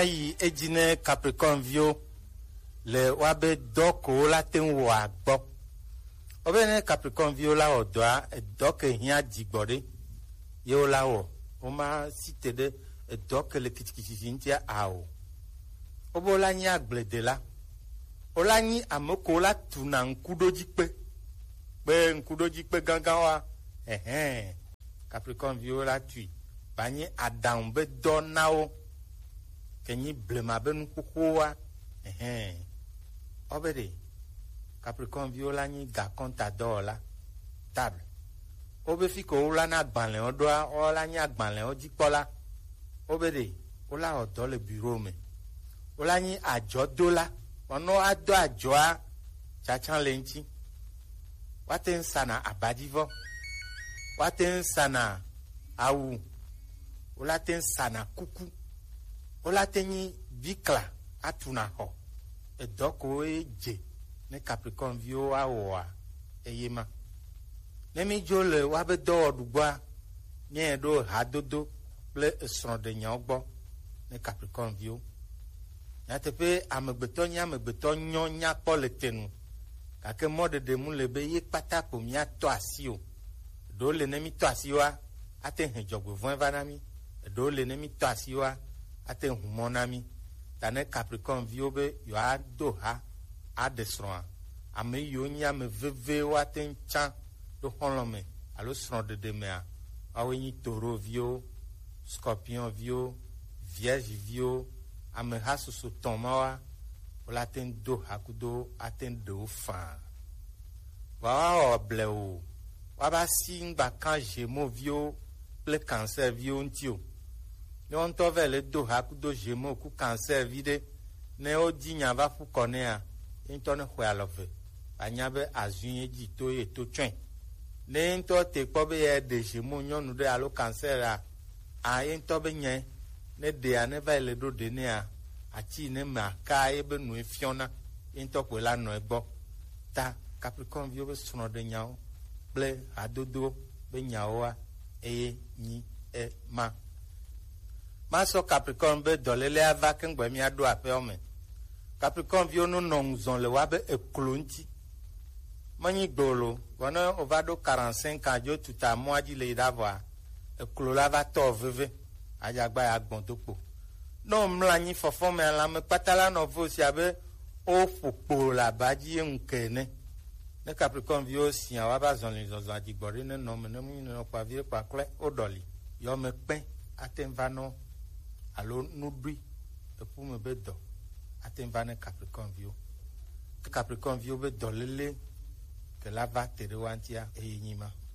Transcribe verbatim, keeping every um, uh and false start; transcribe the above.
Ayi ejine Capricorn vio le wabe doko la ten wa gbo. Obene Capricorn vio la odoa doke hia digbode. Yo la o. Oma site de doke le kitikiti ntia ao. Obo la nya gblede la. Ola nyi amoko la tuna nkudo jikpe. Be nkudo jikpe gangan wa. Eh Capricorn vio la tui. Bani adam be donao. Kenyi blema be nukukuwa. Eh Obede Capricorn viola ni ga contador la table. Obe fi ko ola na gbanle odoa ola ni agbanle ojipola. Obede ola odo le bureau me. Ola ni ajo dola. Ono ado ajo a chachan lenti. Waten sana abadivo. Waten sana awu. Ola ten sana kuku. Ola teni bikla atuna ho. E doko e je ne Capricorn vio awa e yema. Nemi jole wabe do odugba nye do hadodo ple esron de nyogbo ne Capricorn vio. Yatepe amegbeto nya amegbeto nyo nya po le tenu. Kake mode de mu lebe ye pata po mia to asio. Do le nemi to asiwa ate henjogwe von vanami. Do le nemi to asiwa ate humonami. Tane Capricorn viobe yo a do ha a desron ame yo nya me veve waten chan do holome alo sron de demea aweni taureau vio scorpion vio vierge vio ame ha susu tomawa wala ten do hakudo aten do fa wa obleo wa ba singba kan Gémeaux vio ple cancer vio ntio. Yon to vele do hakudo Gémeaux ku cancer vide ne o di nya va fu konea into ne hwe alove anyabe azunye ji to e to twen ne into te ko be e de Gémeaux nyonu de alo cancer a a into be nye ne de a ne va le do de ne a ati ne ma ka e be nu efiona into ko la no egbo ta Capricorn vio be suno de nyao ble adodo be nyao a e ni e ma. Maso Capricorn be dolele ava kengbe mi ado ape ome. Capricorn vio no nongzon le wabe eklonti. Mani gbolo, wana ovado quarante-cinq ans jo tuta moaji le idavoa. Eklola va to veve. Ajagba ya gbondokpo. No mlanyi fofo me la me patala no vosi abe o fokpo la baji nkene. Ne Capricorn vio si an waba zon le zon zon digbori ne no me ne mu no kwa vie kwa kle odoli. Yo me pen aten vano alo nubri e pou me be do aten vane Capricorn vio. Capricorn vio be dolele ke la va tere wantia e yima.